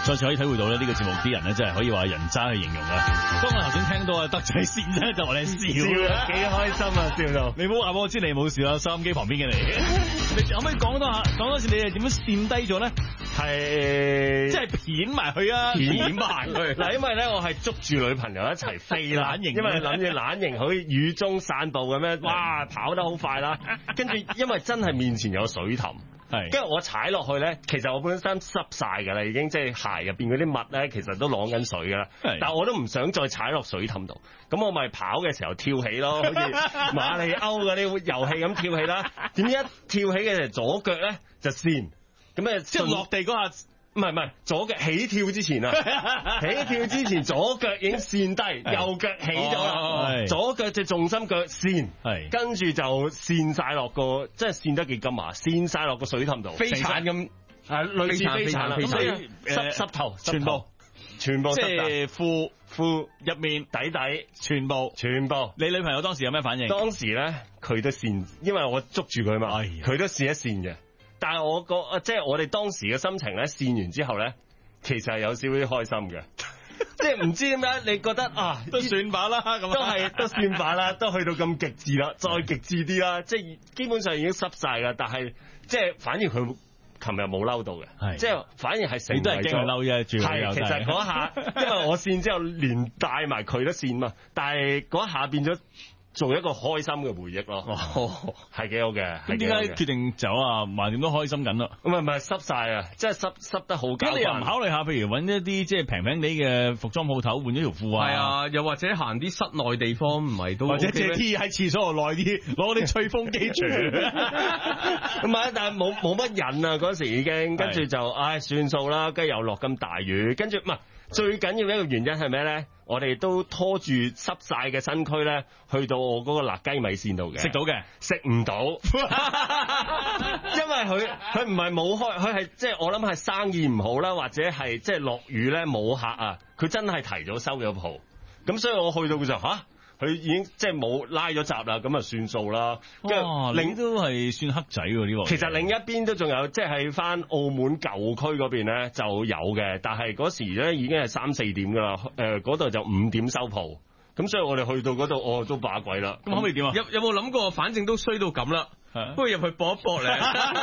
再次可以體會到咧，呢個節目啲人咧，真係可以話人渣去形容啊！當我頭先聽到啊德仔先咧，就話你笑啦， 幾開心啊，笑到。 你唔好話我知你冇事啦，收音機旁邊嘅你，你可唔可以講多次你係點樣跣低咗咧？ 係即係片埋佢啊，片埋佢。 嗱，因為咧我係捉住女朋友一齊飛啦， 懶型因為諗住懶型好似雨中散步咁樣，哇，跑得好快啦。跟住因為真係面前有水凼。 係， 跟住我踩落去咧，其實我本身濕晒㗎啦，已經即係鞋入邊嗰啲襪咧，其實都攞緊水㗎啦。但係我都唔想再踩落水凼度，咁我咪跑嘅時候跳起咯，好似馬里歐嗰啲遊戲咁跳起啦。點知一跳起嘅時候左腳咧就跣，咁即係落地嗰下。 唔係，左腳起跳之前啊，起跳之前左腳已經跣低，右腳起咗啦，左腳隻重心腳跣，跟住就跣晒落個，即係跣得幾金啊，跣晒落個水凼度， 飛鏟咁， 類似飛鏟啦，咁所以濕頭全部即係褲入面底全部。 你女朋友當時有咩反應？ 當時咧佢都跣，因為我捉住佢嘛，佢都跣一跣嘅。但係即係我哋當時嘅心情咧，跣完之後咧，其實係有少少開心嘅，即係唔知點解你覺得啊， 都算把啦，咁都算把啦，都去到咁極致啦，再極致啲啦，即係基本上已經濕晒啦，但係即係反而佢琴日冇嬲到嘅，即係反而係成為咗， 你都係驚佢嬲啫，主要係其實嗰下，因為我跣之後連帶埋佢都跣嘛，但係嗰下變咗。做一個開心嘅回憶咯，係幾好嘅。 咁點解決定走啊？橫掂都開心緊啦。 唔係濕晒啊，即係濕得好。咁你又唔考慮下，譬如揾一啲即係平平啲嘅服裝鋪頭換咗條褲啊？ 係啊，又或者行啲室內地方唔係都， 或者借啲喺廁所度耐啲，攞啲吹風機住。 唔係，但係冇乜癮啊！嗰時已經，跟住就算數啦。跟住又落咁大雨，跟住唔係最緊要一個原因係咩咧？我哋都拖住濕晒嘅身軀咧，去到我嗰個辣雞米線度嘅， 食到嘅， 食唔到，因為佢唔係冇開，佢係即係我諗係生意唔好啦，或者係即係落雨咧冇客啊，佢真係提早收咗鋪，咁所以我去到嘅時候佢已經即係冇拉咗閘啦，咁啊算數啦。 你都係算黑仔喎呢個。 其實另一邊都仲有，即係喺翻澳門舊區嗰邊咧就有嘅，但係嗰時咧已經係3、4點噶啦，嗰度就5點收鋪，咁所以我哋去到嗰度都把鬼啦。 咁可唔可以點啊？ 有冇諗過？反正都衰到咁啦。不如入去搏一搏咧，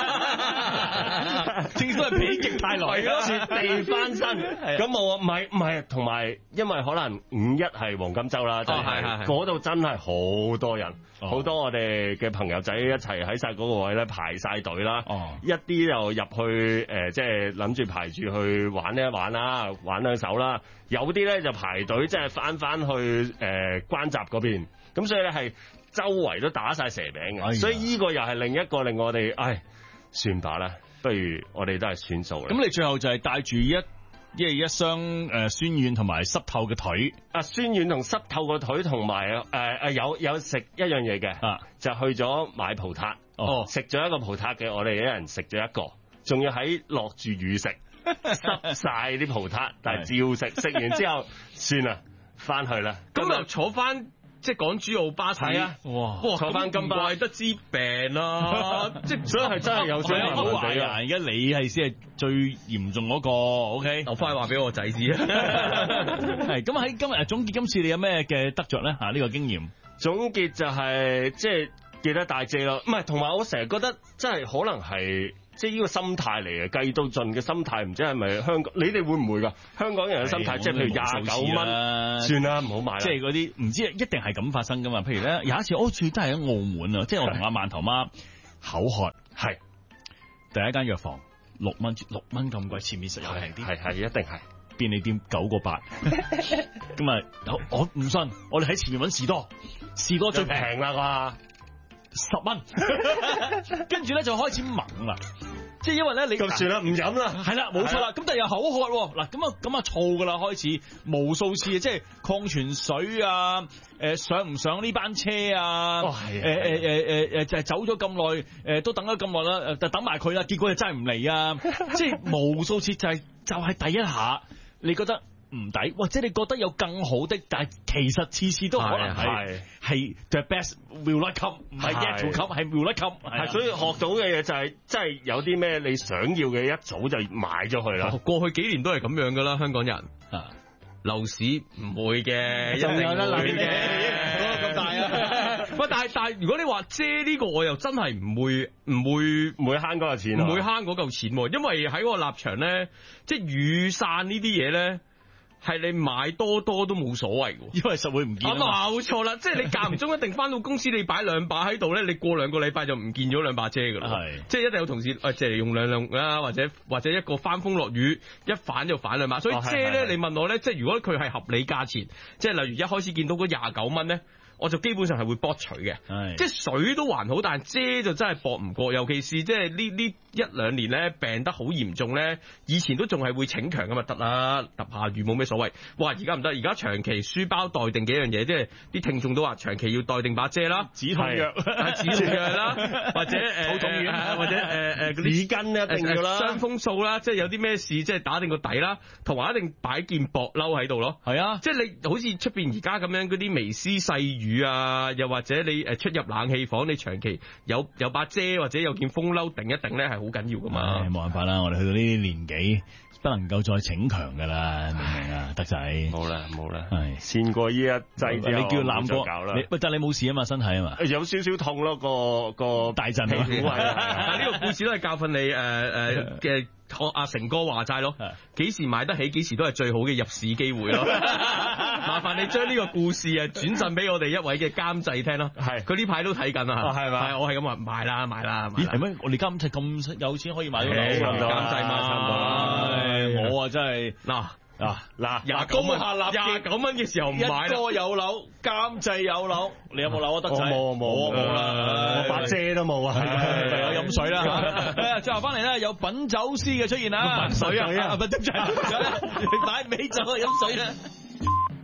正所謂否極泰來， 絕地翻身。咁我唔係，同埋因為可能5·1係黃金週啦，嗰度真係好多人，好多我哋嘅朋友仔一齊喺晒嗰個位咧排晒隊啦。一啲又入去即係諗住排住去玩一玩啦，玩兩手啦。有啲咧就排隊，即係翻去關閘嗰邊。咁所以咧係。周圍都打晒蛇餅嘅，所以呢個又係另一個令我哋，算吧啦，不如我哋都係算數啦。 咁你最後就係帶住一雙酸軟同埋濕透嘅腿， 酸軟同濕透嘅腿同埋有食一樣嘢嘅，就去咗買葡撻，食咗一個葡撻嘅，我哋一人食咗一個，仲要喺落住雨食，濕晒啲葡撻，但係照食，食完之後算啦，翻去啦， 咁又坐翻。即係港珠澳巴士啊！ 哇， 坐翻咁怪得知病啦！即係所以係真係有啲好壞啊！而家你係先係最嚴重嗰個 ，OK？ 我快話俾我仔知啊！ 係咁喺今日總結今次你有咩嘅得着咧？呢個經驗總結就係即係記得帶遮咯，唔係同埋我成日覺得真係可能係。即係呢個心態嚟嘅，計到盡嘅心態，唔知係咪香港？你哋會唔會㗎？香港人嘅心態，即係譬如29蚊，算啦，唔好買啦。 即係嗰啲唔知一定係咁發生㗎嘛？譬如咧，有一次我好似都係喺澳門啊，即係我同阿饅頭媽口渴，係第一間藥房6蚊咁貴，前面實有平啲， 係一定係便利店9個8，咁啊我唔信，我哋喺前面揾士多最平啦啩。10蚊，跟住咧就開始猛啦，即係因為咧你咁算啦，唔飲啦， 係啦，冇錯啦，咁但係又口渴，嗱咁啊燥噶啦，開始無數次即係礦泉水啊，上唔上呢班車啊，就係走咗咁耐，都等咗咁耐啦，就等埋佢啦，結果就真係唔嚟啊，即係無數次就係第一下，你覺得唔抵，或者你覺得有更好的，但係其實次次都可能係 the best will not come， 唔係 yet to come，係 will not come。 係，所以學到嘅嘢就係真係有啲咩你想要嘅一早就買咗佢啦。 過去幾年都係咁樣噶啦，香港人樓市唔會嘅，一定會嘅，咁大啊！喂，但係如果你話遮呢個，我又真係唔會慳嗰嚿錢， 唔會慳嗰嚿錢，因為喺我立場咧，即係雨傘呢啲嘢咧。係你買多都冇所謂嘅， 因為實會唔見。 冇錯啦，即係你間唔中一定翻到公司，你擺兩把喺度咧，你過2個禮拜就唔見咗兩把遮㗎啦。係，即係一定有同事借嚟用兩啦，或者一個翻風落雨一反就反兩把。所以遮咧，你問我咧，即係如果佢係合理價錢，即係例如一開始見到嗰29蚊咧。我就基本上係會博取嘅，即係水都還好，但係遮就真係搏唔過，尤其是即係呢1-2年咧病得好嚴重咧，以前都仲係會逞強㗎嘛，得啦，揼下雨冇咩所謂。哇！而家唔得，而家長期書包袋定幾樣嘢，即係啲聽眾都話長期要袋定把遮啦， 止痛藥啦，或者肚痛丸，或者紙巾一定要啦， 傷風素啦，即係有啲咩事即係打定個底啦，同埋一定擺件薄褸喺度咯。 係啊， 即係你好似出邊而家咁樣嗰啲微絲細雨。啊，又或者你出入冷氣房，你長期有把遮或者有件風褸頂一頂咧，係好緊要噶嘛。 冇辦法啦，我哋去到呢啲年紀，不能夠再逞強噶啦，明唔明啊？德仔， 冇啦，係先過呢一劑之後， 你叫攬過搞啦。 但係你冇事啊嘛，身體啊嘛， 有少少痛咯，個大陣啊。但係呢個故事都係教訓你嘅。學阿成哥話齋咯，幾時買得起，幾時都係最好嘅入市機會咯。麻煩你將呢個故事轉贈俾我哋一位嘅監製聽咯。係，佢呢排都睇緊啊。係嘛？係，我係咁話買啦。咦？係咩？我哋監製咁有錢可以買到樓？ 監製嘛，差唔多。 我啊真係嗱29蚊嘅時候唔買啦， 一個有樓，監製有樓，你有冇樓啊？德仔， 我冇啦，我把遮都冇啊， 唯有飲水啦。最後翻嚟咧，有品酒師嘅出現啊， 品水啊， 唔係，擺尾就飲水啦。